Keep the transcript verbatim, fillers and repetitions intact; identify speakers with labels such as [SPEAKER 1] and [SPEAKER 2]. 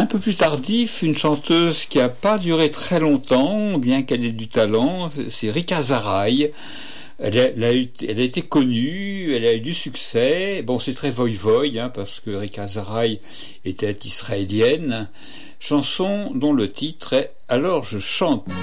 [SPEAKER 1] peu plus tardif, une chanteuse qui a pas duré très longtemps, bien qu'elle ait du talent, c'est Rika Zaraï. Elle a, elle, a eu, elle a été connue, elle a eu du succès. Bon, c'est très voï-voï, hein, parce que Rika Zaraï était israélienne. Chanson dont le titre est « Alors je chante ».